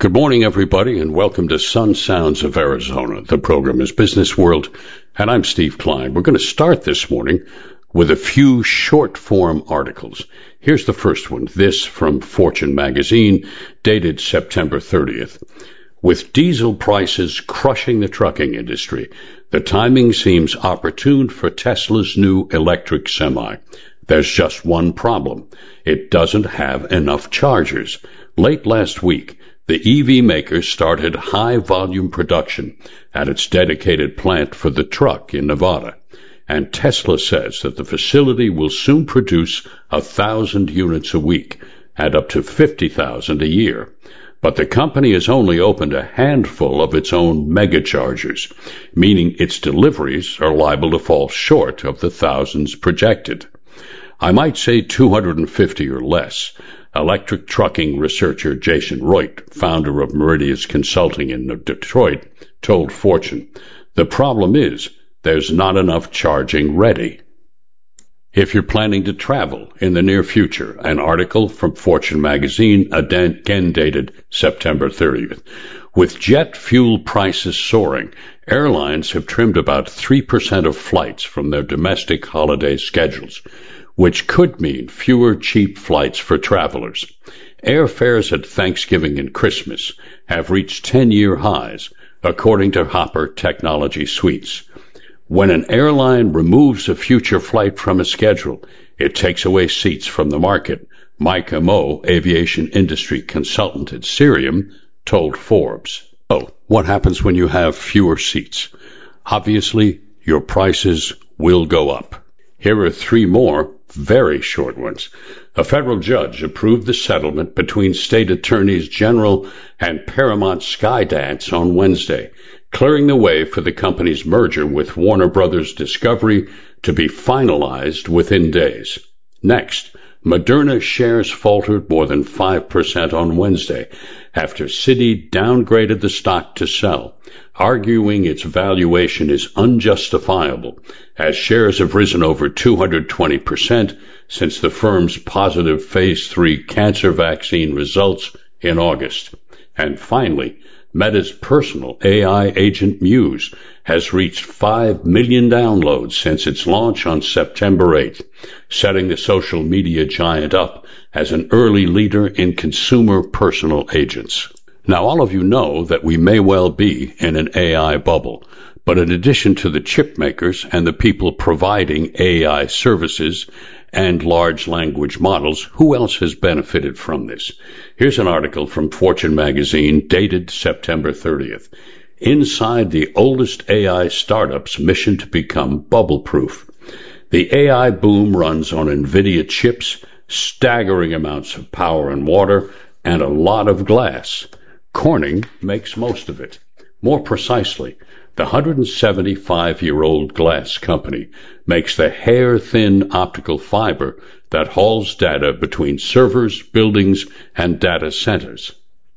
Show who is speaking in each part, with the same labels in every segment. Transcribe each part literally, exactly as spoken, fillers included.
Speaker 1: Good morning, everybody, and welcome to Sun Sounds of Arizona. The program is Business World, and I'm Steve Klein. We're going to start this morning with a few short-form articles. Here's the first one, this from Fortune magazine, dated September thirtieth. With diesel prices crushing the trucking industry, the timing seems opportune for Tesla's new electric semi. There's just one problem. It doesn't have enough chargers. Late last week, the E V maker started high-volume production at its dedicated plant for the truck in Nevada, and Tesla says that the facility will soon produce a thousand units a week and up to fifty thousand a year. But the company has only opened a handful of its own megachargers, meaning its deliveries are liable to fall short of the thousands projected. I might say two hundred fifty or less. Electric trucking researcher Jason Reut, founder of Meridius Consulting in Detroit, told Fortune, "The problem is there's not enough charging ready." If you're planning to travel in the near future, an article from Fortune magazine, again dated September thirtieth. With jet fuel prices soaring, airlines have trimmed about three percent of flights from their domestic holiday schedules, which could mean fewer cheap flights for travelers. Airfares at Thanksgiving and Christmas have reached ten-year highs, according to Hopper Technology Suites. When an airline removes a future flight from a schedule, it takes away seats from the market, Micah Moe, aviation industry consultant at Cirium, told Forbes. Oh, what happens when you have fewer seats? Obviously, your prices will go up. Here are three more very short ones. A federal judge approved the settlement between state attorneys general and Paramount Skydance on Wednesday, clearing the way for the company's merger with Warner Brothers Discovery to be finalized within days. Next, Moderna shares faltered more than five percent on Wednesday after Citi downgraded the stock to sell, arguing its valuation is unjustifiable, as shares have risen over two hundred twenty percent since the firm's positive phase three cancer vaccine results in August. And finally, Meta's personal A I agent Muse has reached five million downloads since its launch on September eighth, setting the social media giant up as an early leader in consumer personal agents. Now, all of you know that we may well be in an A I bubble, but in addition to the chip makers and the people providing A I services and large language models, who else has benefited from this? Here's an article from Fortune magazine dated September thirtieth. Inside the oldest A I startup's mission to become bubble-proof. The A I boom runs on NVIDIA chips, staggering amounts of power and water, and a lot of glass. Corning makes most of it. More precisely, the one hundred seventy-five-year-old glass company makes the hair-thin optical fiber that hauls data between servers, buildings, and data centers.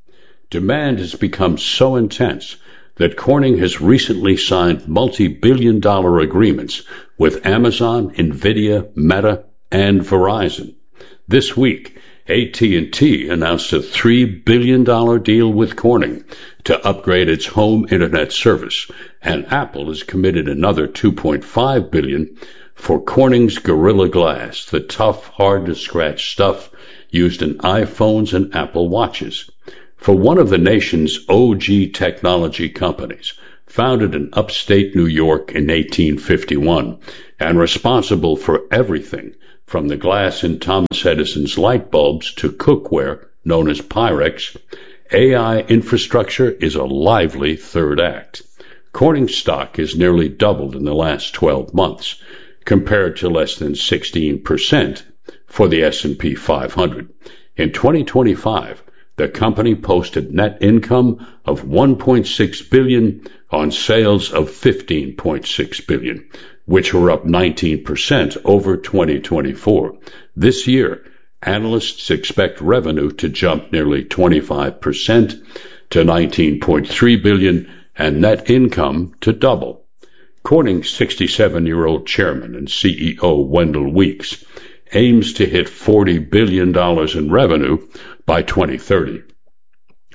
Speaker 1: Demand has become so intense that Corning has recently signed multi-billion dollar agreements with Amazon, NVIDIA, Meta, and Verizon. This week, A T and T announced a three billion dollars deal with Corning to upgrade its home internet service, and Apple has committed another two point five billion dollars for Corning's Gorilla Glass, the tough, hard-to-scratch stuff used in iPhones and Apple Watches. For one of the nation's O G technology companies, founded in upstate New York in eighteen fifty-one, and responsible for everything from the glass in Thomas Edison's light bulbs to cookware known as Pyrex, A I infrastructure is a lively third act. Corning stock has nearly doubled in the last twelve months, compared to less than sixteen percent for the S and P five hundred. In twenty twenty-five, the company posted net income of one point six billion dollars on sales of fifteen point six billion dollars, which were up nineteen percent over twenty twenty-four. This year, analysts expect revenue to jump nearly twenty-five percent to nineteen point three billion dollars and net income to double. Corning's sixty-seven-year-old chairman and C E O Wendell Weeks aims to hit forty billion dollars in revenue by twenty thirty.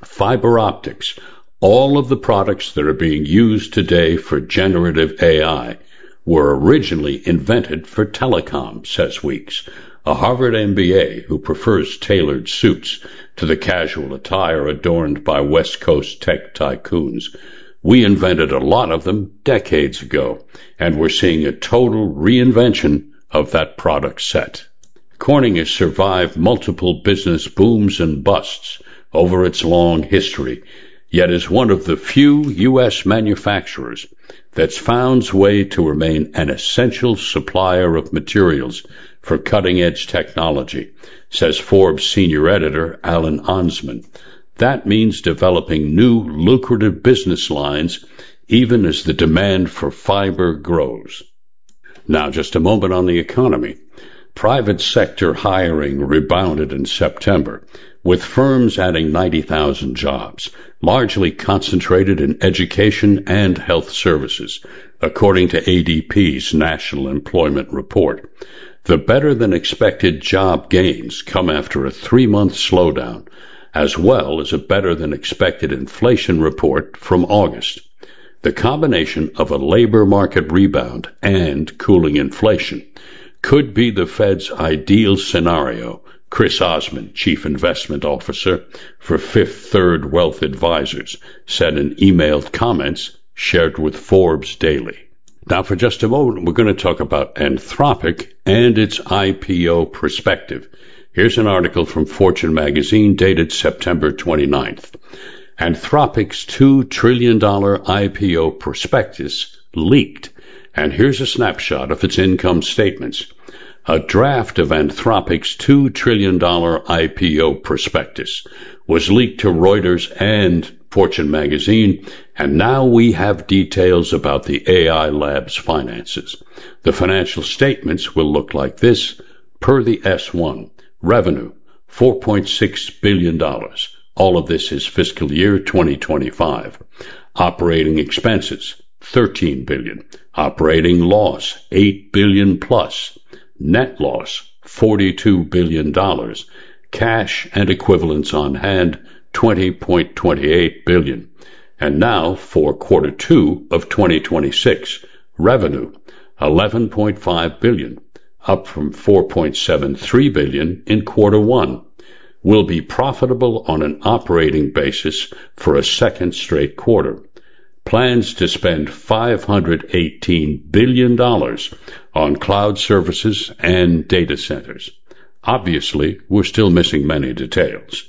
Speaker 1: fiber optics, all of the products that are being used today for generative A I were originally invented for telecom, says Weeks, a Harvard M B A who prefers tailored suits to the casual attire adorned by West Coast tech tycoons. We invented a lot of them decades ago, and we're seeing a total reinvention of that product set. Corning has survived multiple business booms and busts over its long history, yet is one of the few U S manufacturers that's found its way to remain an essential supplier of materials for cutting-edge technology, says Forbes senior editor Alan Onsman. That means developing new lucrative business lines even as the demand for fiber grows. Now, just a moment on the economy. Private sector hiring rebounded in September, with firms adding ninety thousand jobs, largely concentrated in education and health services, according to A D P's National Employment Report. The better-than-expected job gains come after a three-month slowdown, as well as a better-than-expected inflation report from August. The combination of a labor market rebound and cooling inflation could be the Fed's ideal scenario, Chris Osmond, Chief Investment Officer for Fifth Third Wealth Advisors, said in emailed comments shared with Forbes Daily. Now, for just a moment, we're going to talk about Anthropic and its I P O perspective. Here's an article from Fortune magazine dated September twenty-ninth. Anthropic's two trillion dollars I P O prospectus leaked, and here's a snapshot of its income statements. A draft of Anthropic's two trillion dollars I P O prospectus was leaked to Reuters and Fortune magazine, and now we have details about the A I lab's finances. The financial statements will look like this, per the S one. Revenue, four point six billion dollars. All of this is fiscal year twenty twenty-five. Operating expenses, thirteen billion dollars. Operating loss, eight billion dollars plus. Net loss, forty-two billion dollars. Cash and equivalents on hand, twenty point two eight billion dollars. And now for quarter two of twenty twenty-six, revenue, eleven point five billion dollars, up from four point seven three billion dollars in quarter one. Will be profitable on an operating basis for a second straight quarter. Plans to spend five hundred eighteen billion dollars on cloud services and data centers. Obviously, we're still missing many details.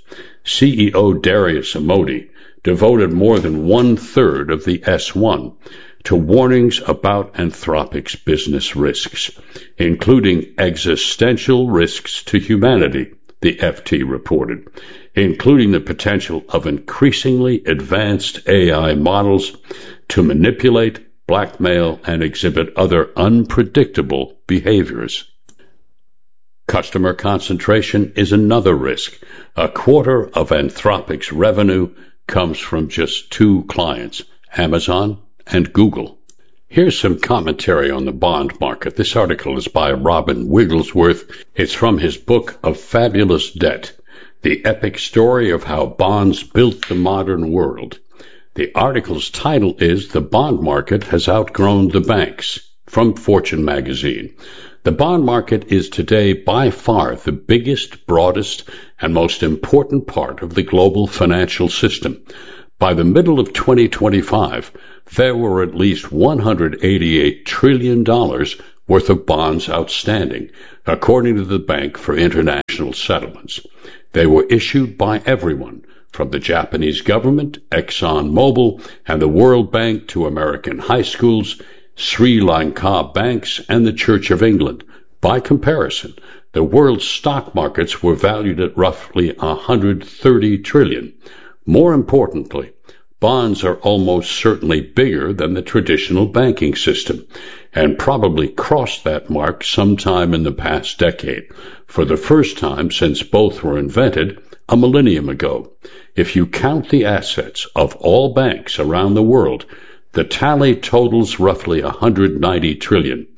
Speaker 1: C E O Darius Amodei devoted more than one-third of the S one to warnings about Anthropic's business risks, including existential risks to humanity, the F T reported, including the potential of increasingly advanced A I models to manipulate, blackmail, and exhibit other unpredictable behaviors. Customer concentration is another risk. A quarter of Anthropic's revenue comes from just two clients, Amazon and Google. Here's some commentary on the bond market. This article is by Robin Wigglesworth. It's from his book of Fabulous Debt, the epic story of how bonds built the modern world. The article's title is The Bond Market Has Outgrown the Banks, from Fortune magazine. The bond market is today by far the biggest, broadest, and most important part of the global financial system. By the middle of twenty twenty-five, there were at least one hundred eighty-eight trillion dollars worth of bonds outstanding, according to the Bank for International Settlements. They were issued by everyone, from the Japanese government, ExxonMobil, and the World Bank to American high schools, Sri Lanka banks, and the Church of England. By comparison, the world's stock markets were valued at roughly one hundred thirty trillion dollars. More importantly, bonds are almost certainly bigger than the traditional banking system, and probably crossed that mark sometime in the past decade, for the first time since both were invented a millennium ago. If you count the assets of all banks around the world, the tally totals roughly one hundred ninety trillion dollars.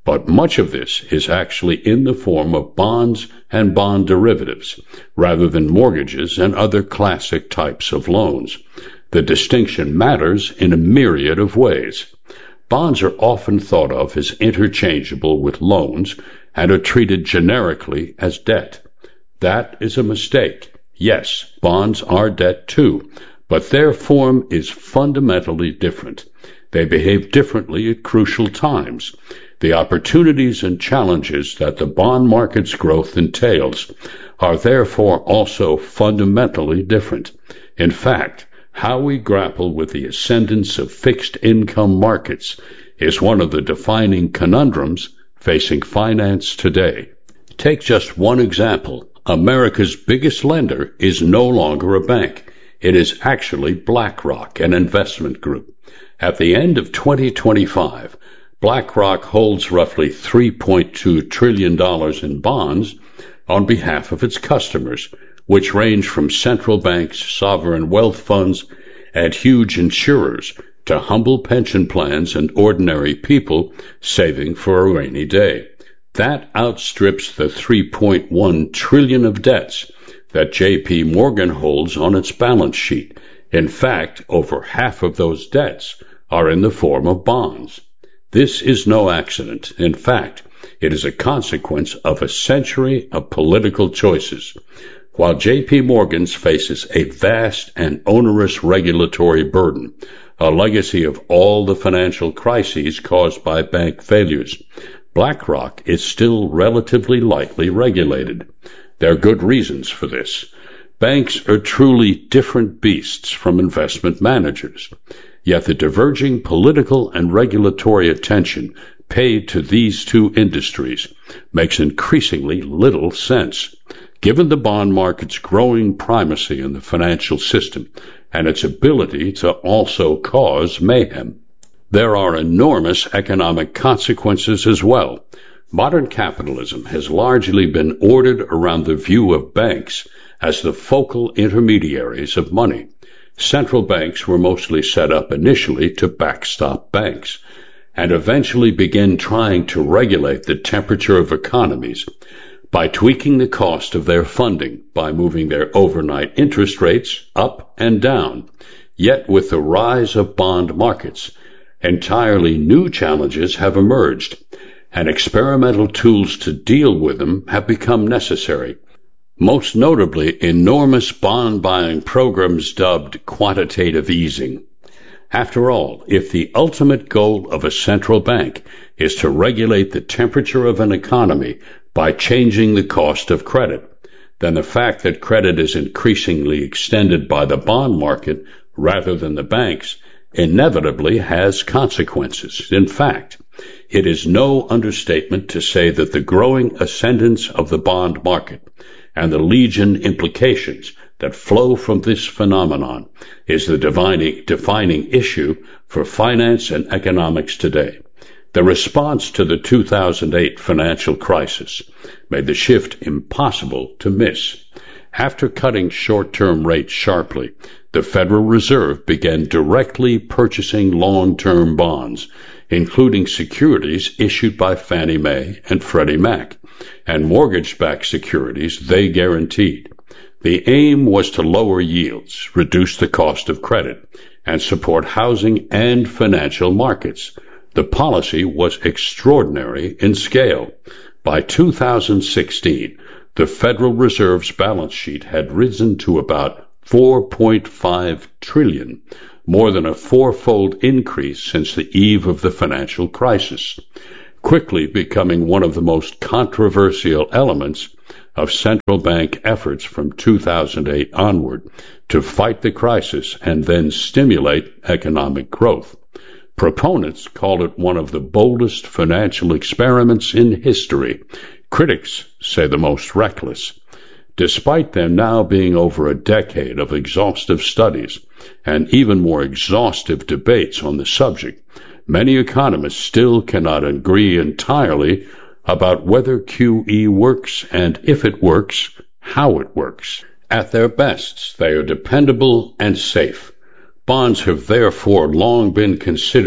Speaker 1: but much of this is actually in the form of bonds and bond derivatives, rather than mortgages and other classic types of loans. The distinction matters in a myriad of ways. Bonds are often thought of as interchangeable with loans and are treated generically as debt. That is a mistake. Yes, bonds are debt too, but their form is fundamentally different. They behave differently at crucial times. The opportunities and challenges that the bond market's growth entails are therefore also fundamentally different. In fact, how we grapple with the ascendance of fixed income markets is one of the defining conundrums facing finance today. Take just one example. America's biggest lender is no longer a bank. It is actually BlackRock, an investment group. At the end of twenty twenty-five, BlackRock holds roughly three point two trillion dollars in bonds on behalf of its customers, which range from central banks, sovereign wealth funds, and huge insurers to humble pension plans and ordinary people saving for a rainy day. That outstrips the three point one trillion dollars of debts that J P Morgan holds on its balance sheet. In fact, over half of those debts are in the form of bonds. This is no accident. In fact, it is a consequence of a century of political choices. While J P Morgan's faces a vast and onerous regulatory burden, a legacy of all the financial crises caused by bank failures, BlackRock is still relatively lightly regulated. There are good reasons for this. Banks are truly different beasts from investment managers. Yet the diverging political and regulatory attention paid to these two industries makes increasingly little sense, given the bond market's growing primacy in the financial system and its ability to also cause mayhem. There are enormous economic consequences as well. Modern capitalism has largely been ordered around the view of banks as the focal intermediaries of money. Central banks were mostly set up initially to backstop banks, and eventually began trying to regulate the temperature of economies by tweaking the cost of their funding, by moving their overnight interest rates up and down. Yet with the rise of bond markets, entirely new challenges have emerged, and experimental tools to deal with them have become necessary. Most notably, enormous bond-buying programs dubbed quantitative easing. After all, if the ultimate goal of a central bank is to regulate the temperature of an economy by changing the cost of credit, then the fact that credit is increasingly extended by the bond market rather than the banks inevitably has consequences. In fact, it is no understatement to say that the growing ascendance of the bond market and the legion implications that flow from this phenomenon is the defining, defining issue for finance and economics today. The response to the two thousand eight financial crisis made the shift impossible to miss. After cutting short-term rates sharply, the Federal Reserve began directly purchasing long-term bonds, including securities issued by Fannie Mae and Freddie Mac, and mortgage-backed securities they guaranteed. The aim was to lower yields, reduce the cost of credit, and support housing and financial markets. The policy was extraordinary in scale. By two thousand sixteen, the Federal Reserve's balance sheet had risen to about four point five trillion dollars, more than a fourfold increase since the eve of the financial crisis, quickly becoming one of the most controversial elements of central bank efforts from two thousand eight onward to fight the crisis and then stimulate economic growth. Proponents call it one of the boldest financial experiments in history. Critics say the most reckless. Despite there now being over a decade of exhaustive studies and even more exhaustive debates on the subject, many economists still cannot agree entirely about whether Q E works, and if it works, how it works. At their best, they are dependable and safe. Bonds have therefore long been considered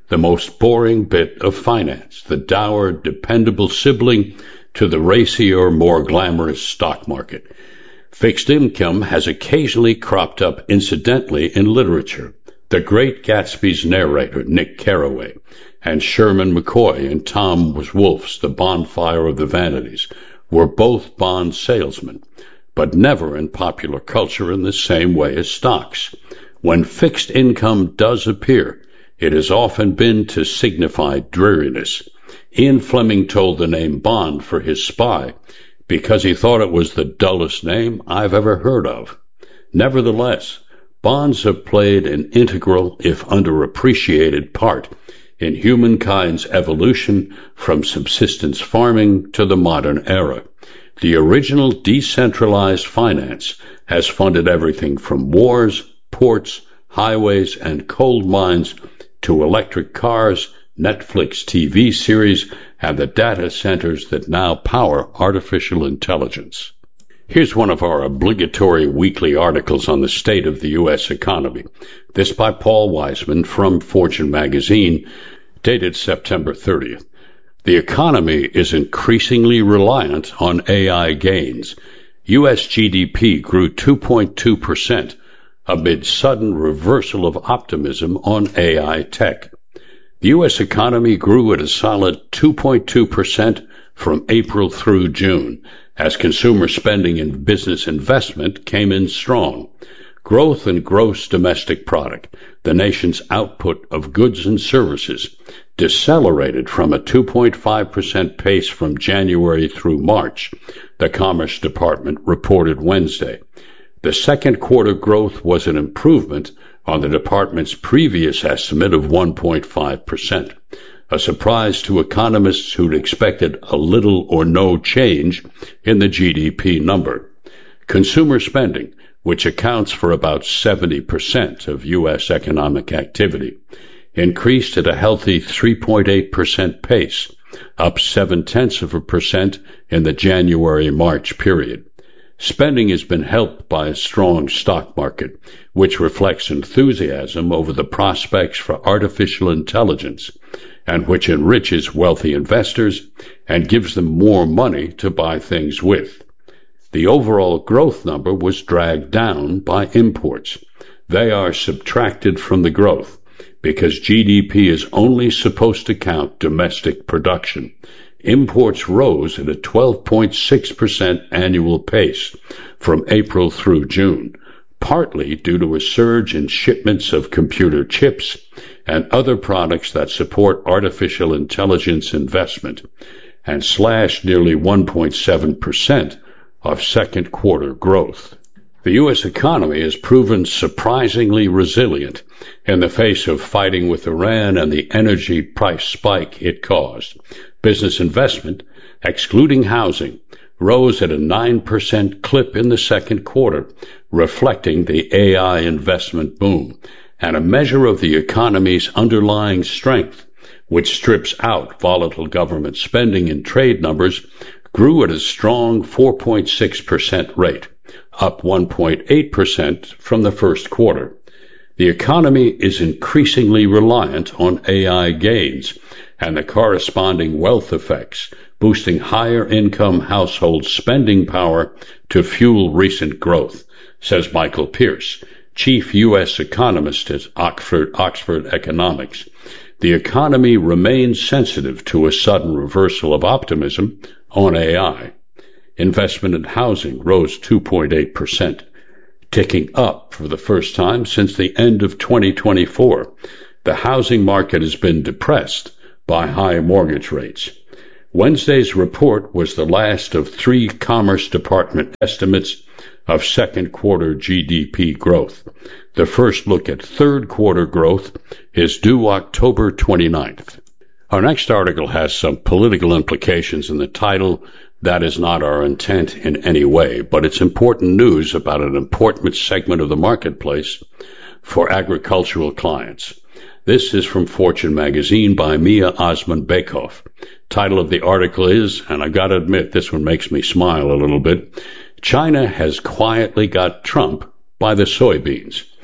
Speaker 1: the most boring bit of finance, the dour, dependable sibling to the racier, more glamorous stock market. Fixed income has occasionally cropped up incidentally in literature. The Great Gatsby's narrator, Nick Carraway, and Sherman McCoy in Tom Wolfe's The Bonfire of the Vanities were both bond salesmen, but never in popular culture in the same way as stocks. When fixed income does appear, it has often been to signify dreariness. Ian Fleming told the name Bond for his spy because he thought it was the dullest name I've ever heard of. Nevertheless, bonds have played an integral, if underappreciated, part in humankind's evolution from subsistence farming to the modern era. The original decentralized finance has funded everything from wars, ports, highways, and coal mines to electric cars, Netflix T V series, and the data centers that now power artificial intelligence. Here's one of our obligatory weekly articles on the state of the U S economy. This by Paul Wiseman from Fortune magazine, dated September thirtieth. The economy is increasingly reliant on A I gains. U S G D P grew two point two percent amid sudden reversal of optimism on A I tech. The U S economy grew at a solid two point two percent from April through June, as consumer spending and business investment came in strong. Growth in gross domestic product, the nation's output of goods and services, decelerated from a two point five percent pace from January through March, the Commerce Department reported Wednesday. The second quarter growth was an improvement on the department's previous estimate of one point five percent, a surprise to economists who'd expected a little or no change in the G D P number. Consumer spending, which accounts for about seventy percent of U S economic activity, increased at a healthy three point eight percent pace, up seven-tenths of a percent in the January-March period. Spending has been helped by a strong stock market, which reflects enthusiasm over the prospects for artificial intelligence, and which enriches wealthy investors and gives them more money to buy things with. The overall growth number was dragged down by imports. They are subtracted from the growth because G D P is only supposed to count domestic production. Imports rose at a twelve point six percent annual pace from April through June, partly due to a surge in shipments of computer chips and other products that support artificial intelligence investment, and slashed nearly one point seven percent of second quarter growth. The U S economy has proven surprisingly resilient in the face of fighting with Iran and the energy price spike it caused. Business investment, excluding housing, rose at a nine percent clip in the second quarter, reflecting the A I investment boom, and a measure of the economy's underlying strength, which strips out volatile government spending and trade numbers, grew at a strong four point six percent rate, up one point eight percent from the first quarter. The economy is increasingly reliant on A I gains and the corresponding wealth effects, boosting higher income household spending power to fuel recent growth, says Michael Pierce, chief U S economist at Oxford, Oxford Economics. The economy remains sensitive to a sudden reversal of optimism on A I. Investment in housing rose two point eight percent, ticking up for the first time since the end of twenty twenty-four. The housing market has been depressed by high mortgage rates. Wednesday's report was the last of three Commerce Department estimates of second quarter G D P growth. The first look at third quarter growth is due October twenty-ninth. Our next article has some political implications in the title. That is not our intent in any way, but it's important news about an important segment of the marketplace for agricultural clients. This is from Fortune magazine by Mia Osman-Bekoff. Title of the article is, and I gotta admit, this one makes me smile a little bit, China has quietly got Trump by the soybeans.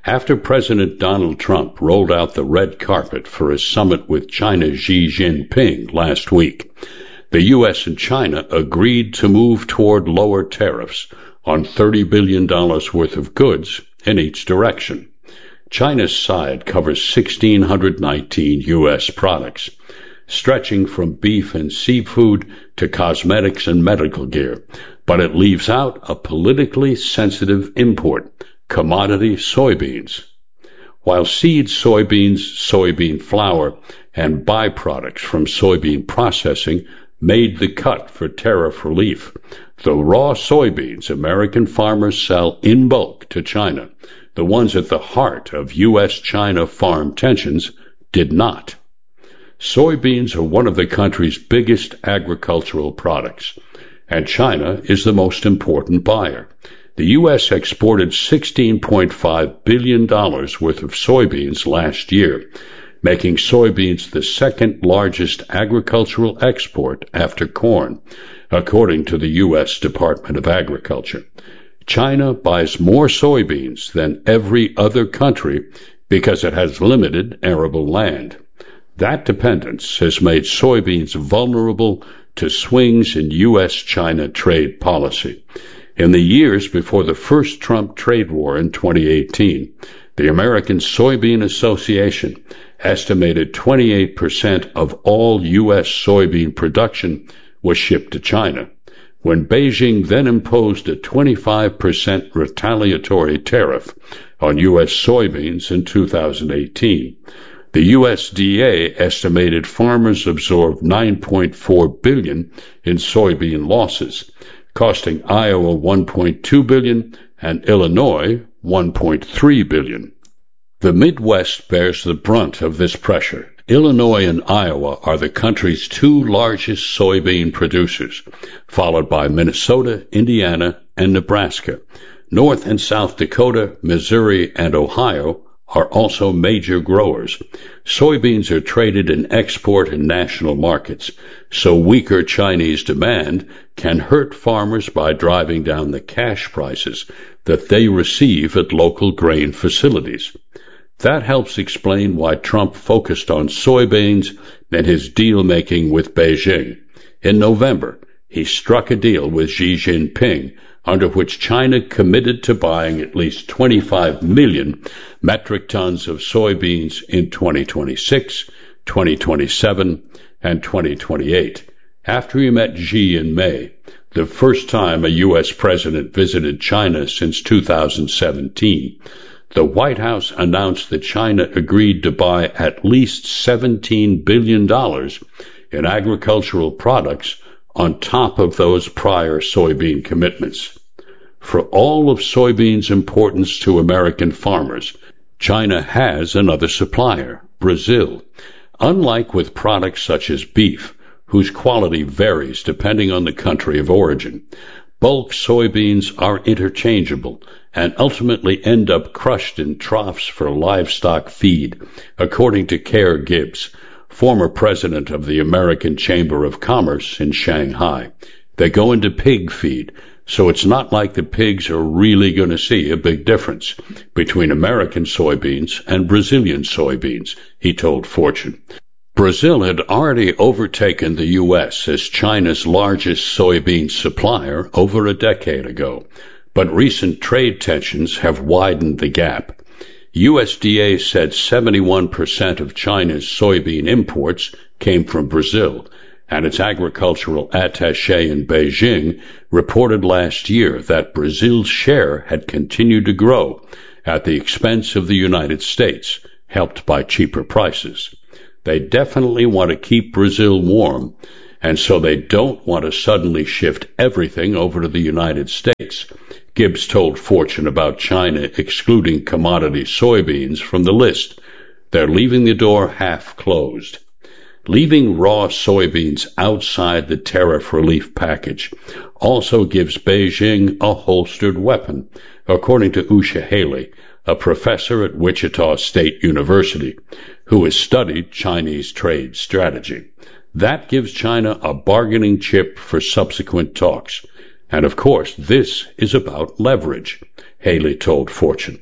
Speaker 1: After President Donald Trump rolled out the red carpet for his summit with China's Xi Jinping last week, the U S and China agreed to move toward lower tariffs on thirty billion dollars worth of goods in each direction. China's side covers one thousand six hundred nineteen U S products, stretching from beef and seafood to cosmetics and medical gear, but it leaves out a politically sensitive import, commodity soybeans. While seed soybeans, soybean flour, and byproducts from soybean processing made the cut for tariff relief, the raw soybeans American farmers sell in bulk to China, the ones at the heart of U S China farm tensions, did not. Soybeans are one of the country's biggest agricultural products, and China is the most important buyer. The U S exported sixteen point five billion dollars worth of soybeans last year, making soybeans the second largest agricultural export after corn, according to the U S Department of Agriculture. China buys more soybeans than every other country because it has limited arable land. That dependence has made soybeans vulnerable to swings in U S China trade policy. In the years before the first Trump trade war in twenty eighteen, the American Soybean Association estimated twenty-eight percent of all U S soybean production was shipped to China, when Beijing then imposed a twenty-five percent retaliatory tariff on U S soybeans in two thousand eighteen. The U S D A estimated farmers absorbed nine point four billion dollars in soybean losses, costing Iowa one point two billion dollars and Illinois one point three billion dollars. The Midwest bears the brunt of this pressure. Illinois and Iowa are the country's two largest soybean producers, followed by Minnesota, Indiana, and Nebraska. North and South Dakota, Missouri, and Ohio are also major growers. Soybeans are traded in export and national markets, so weaker Chinese demand can hurt farmers by driving down the cash prices that they receive at local grain facilities. That helps explain why Trump focused on soybeans and his deal-making with Beijing. In November, he struck a deal with Xi Jinping, under which China committed to buying at least twenty-five million metric tons of soybeans in twenty twenty-six, twenty twenty-seven, and twenty twenty-eight. After he met Xi in May, the first time a U S president visited China since two thousand seventeen, the White House announced that China agreed to buy at least seventeen billion dollars in agricultural products on top of those prior soybean commitments. For all of soybeans' importance to American farmers, China has another supplier, Brazil. Unlike with products such as beef, whose quality varies depending on the country of origin, bulk soybeans are interchangeable and ultimately end up crushed in troughs for livestock feed, according to Kerr Gibbs, former president of the American Chamber of Commerce in Shanghai. They go into pig feed, so it's not like the pigs are really going to see a big difference between American soybeans and Brazilian soybeans, he told Fortune. Brazil had already overtaken the U S as China's largest soybean supplier over a decade ago, but recent trade tensions have widened the gap. U S D A said seventy-one percent of China's soybean imports came from Brazil, and its agricultural attaché in Beijing reported last year that Brazil's share had continued to grow at the expense of the United States, helped by cheaper prices. They definitely want to keep Brazil warm, and so they don't want to suddenly shift everything over to the United States. Gibbs told Fortune about China excluding commodity soybeans from the list. They're leaving the door half closed. Leaving raw soybeans outside the tariff relief package also gives Beijing a holstered weapon, according to Usha Haley, a professor at Wichita State University, who has studied Chinese trade strategy. That gives China a bargaining chip for subsequent talks. And of course, this is about leverage, Haley told Fortune.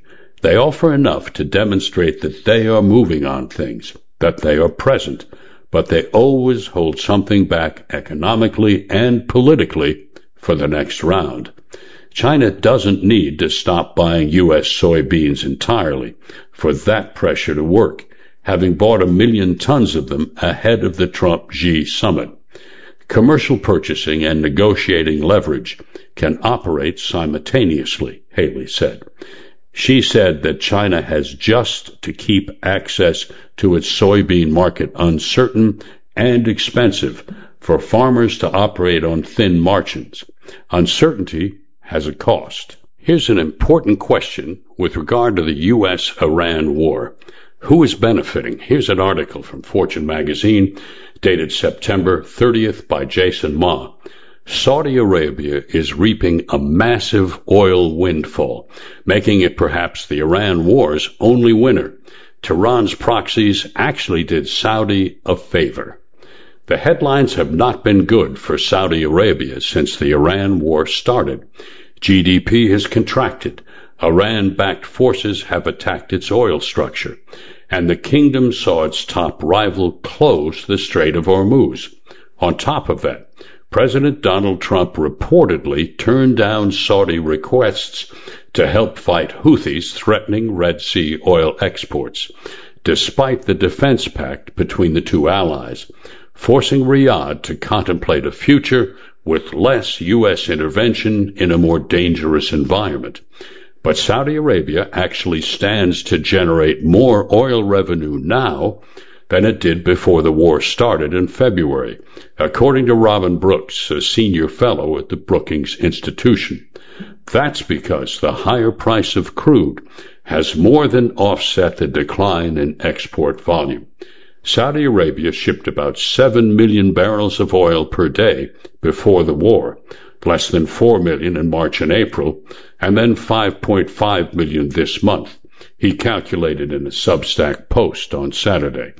Speaker 1: They offer enough to demonstrate that they are moving on things, that they are present, but they always hold something back economically and politically for the next round. China doesn't need to stop buying U S soybeans entirely for that pressure to work, having bought a million tons of them ahead of the Trump-Xi summit. Commercial purchasing and negotiating leverage can operate simultaneously, Haley said. She said that China has just to keep access to its soybean market uncertain and expensive for farmers to operate on thin margins. Uncertainty has a cost. Here's an important question with regard to the U S Iran war. Who is benefiting? Here's an article from Fortune magazine dated September thirtieth by Jason Ma. Saudi Arabia is reaping a massive oil windfall, making it perhaps the Iran war's only winner. Tehran's proxies actually did Saudi a favor. The headlines have not been good for Saudi Arabia since the Iran war started. G D P has contracted. Iran-backed forces have attacked its oil structure, and the kingdom saw its top rival close the Strait of Hormuz. On top of that, President Donald Trump reportedly turned down Saudi requests to help fight Houthis threatening Red Sea oil exports, despite the defense pact between the two allies, forcing Riyadh to contemplate a future with less U S intervention in a more dangerous environment. But Saudi Arabia actually stands to generate more oil revenue now than it did before the war started in February, according to Robin Brooks, a senior fellow at the Brookings Institution. That's because the higher price of crude has more than offset the decline in export volume. Saudi Arabia shipped about seven million barrels of oil per day before the war, less than four million in March and April, and then five point five million this month, he calculated in a Substack post on Saturday.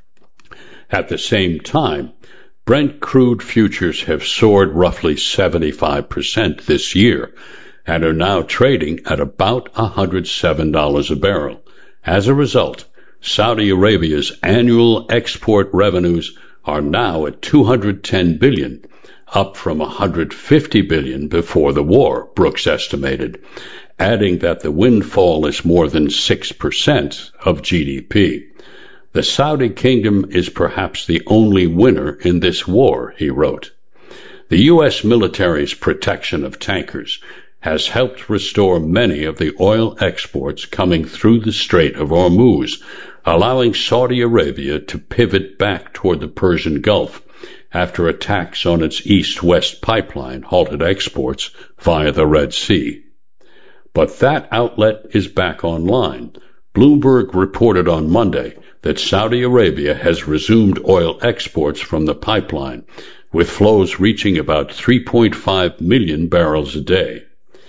Speaker 1: At the same time, Brent crude futures have soared roughly seventy-five percent this year and are now trading at about one hundred seven dollars a barrel. As a result, Saudi Arabia's annual export revenues are now at two hundred ten billion dollars, up from one hundred fifty billion dollars before the war, Brooks estimated, adding that the windfall is more than six percent of G D P. The Saudi kingdom is perhaps the only winner in this war, he wrote. The U S military's protection of tankers has helped restore many of the oil exports coming through the Strait of Hormuz, allowing Saudi Arabia to pivot back toward the Persian Gulf after attacks on its east-west pipeline halted exports via the Red Sea. But that outlet is back online. Bloomberg reported on Monday that Saudi Arabia has resumed oil exports from the pipeline, with flows reaching about three point five million barrels a day.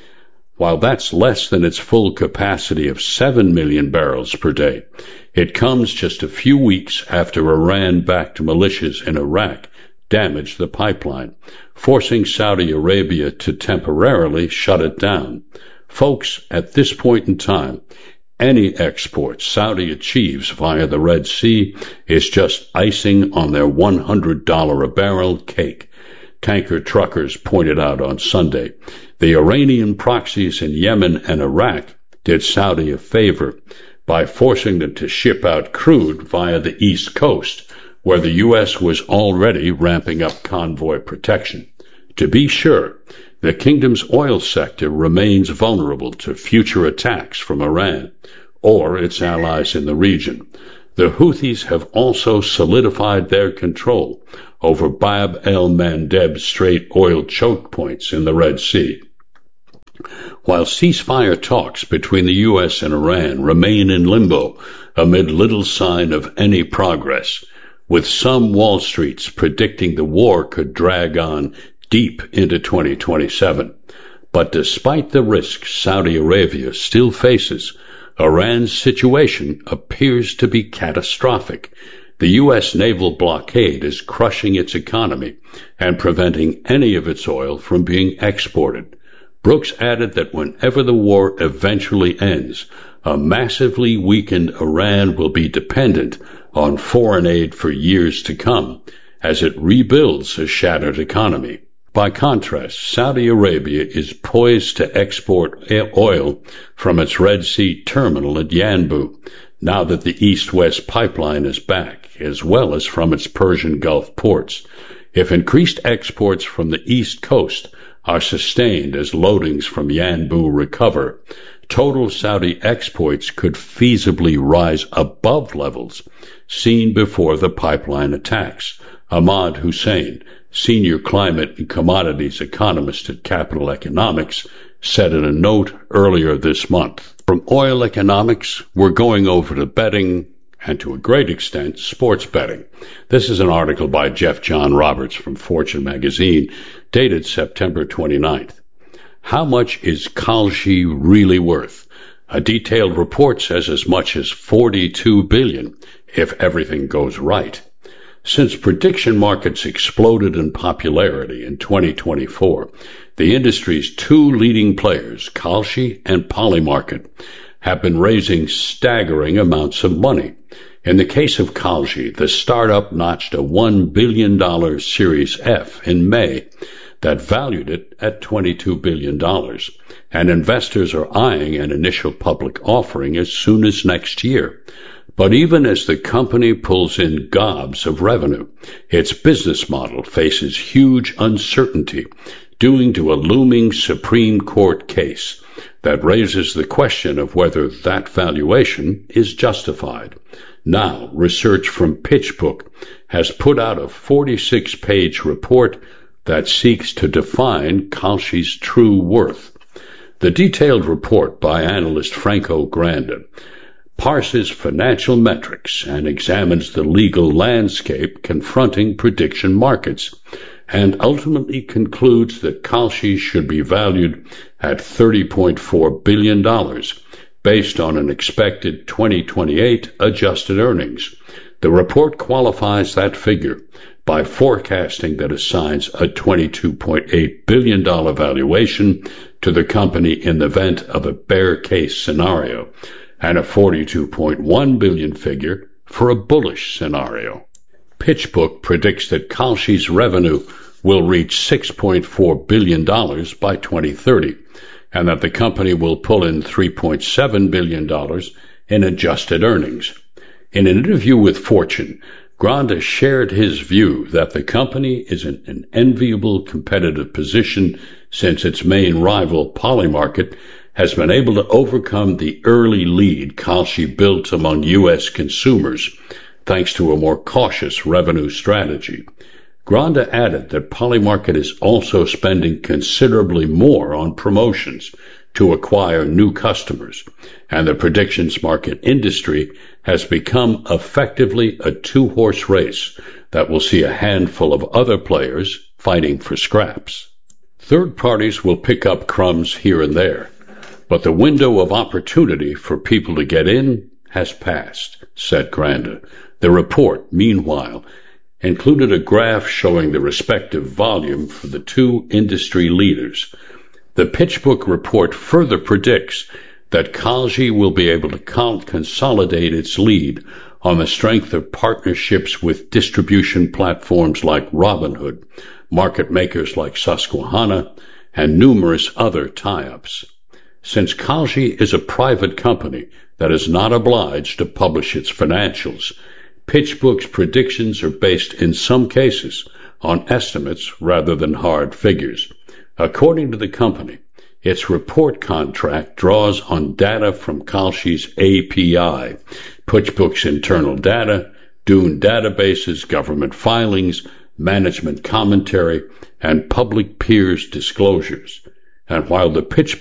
Speaker 1: While that's less than its full capacity of seven million barrels per day, it comes just a few weeks after Iran-backed militias in Iraq damaged the pipeline, forcing Saudi Arabia to temporarily shut it down. Folks, at this point in time, any export Saudi achieves via the Red Sea is just icing on their one hundred dollars a barrel cake. Tanker truckers pointed out on Sunday. The Iranian proxies in Yemen and Iraq did Saudi a favor by forcing them to ship out crude via the East Coast, where the U S was already ramping up convoy protection. To be sure, the kingdom's oil sector remains vulnerable to future attacks from Iran or its allies in the region. The Houthis have also solidified their control over Bab el-Mandeb Strait oil choke points in the Red Sea. While ceasefire talks between the U S and Iran remain in limbo amid little sign of any progress, with some Wall Streets predicting the war could drag on deep into twenty twenty-seven. But despite the risks Saudi Arabia still faces, Iran's situation appears to be catastrophic. The U S naval blockade is crushing its economy and preventing any of its oil from being exported. Brooks added that whenever the war eventually ends, a massively weakened Iran will be dependent on foreign aid for years to come as it rebuilds a shattered economy. By contrast, Saudi Arabia is poised to export oil from its Red Sea terminal at Yanbu, now that the East-West pipeline is back, as well as from its Persian Gulf ports. If increased exports from the East Coast are sustained as loadings from Yanbu recover, total Saudi exports could feasibly rise above levels seen before the pipeline attacks. Ahmad Hussein, senior climate and commodities economist at Capital Economics, said in a note earlier this month. From oil economics, we're going over to betting and, to a great extent, sports betting. This is an article by Jeff John Roberts from Fortune magazine, dated September twenty-ninth. How much is Kalshi really worth? A detailed report says as much as forty-two billion dollars if everything goes right. Since prediction markets exploded in popularity in twenty twenty-four, the industry's two leading players, Kalshi and Polymarket, have been raising staggering amounts of money. In the case of Kalshi, the startup notched a one billion dollars Series F in May that valued it at twenty-two billion dollars, and investors are eyeing an initial public offering as soon as next year. But even as the company pulls in gobs of revenue, its business model faces huge uncertainty due to a looming Supreme Court case that raises the question of whether that valuation is justified. Now, research from PitchBook has put out a forty-six page report that seeks to define Kalshi's true worth. The detailed report by analyst Franco Granda parses financial metrics and examines the legal landscape confronting prediction markets, and ultimately concludes that Kalshi should be valued at thirty point four billion dollars, based on an expected twenty twenty-eight adjusted earnings. The report qualifies that figure by forecasting that assigns a twenty-two point eight billion dollars valuation to the company in the event of a bear case scenario, and a forty-two point one billion dollars figure for a bullish scenario. PitchBook predicts that Kalshi's revenue will reach six point four billion dollars by twenty thirty, and that the company will pull in three point seven billion dollars in adjusted earnings. In an interview with Fortune, Granda shared his view that the company is in an enviable competitive position since its main rival, Polymarket, has been able to overcome the early lead Kalshi built among U S consumers thanks to a more cautious revenue strategy. Granda added that Polymarket is also spending considerably more on promotions to acquire new customers, and the predictions market industry has become effectively a two-horse race that will see a handful of other players fighting for scraps. Third parties will pick up crumbs here and there, but the window of opportunity for people to get in has passed, said Granda. The report, meanwhile, included a graph showing the respective volume for the two industry leaders. The PitchBook report further predicts that Kalshi will be able to consolidate its lead on the strength of partnerships with distribution platforms like Robinhood, market makers like Susquehanna, and numerous other tie-ups. Since Kalshi is a private company that is not obliged to publish its financials, PitchBook's predictions are based in some cases on estimates rather than hard figures. According to the company, its report contract draws on data from Kalshi's A P I, PitchBook's internal data, Dune databases, government filings, management commentary, and public peers' disclosures. And while the PitchBook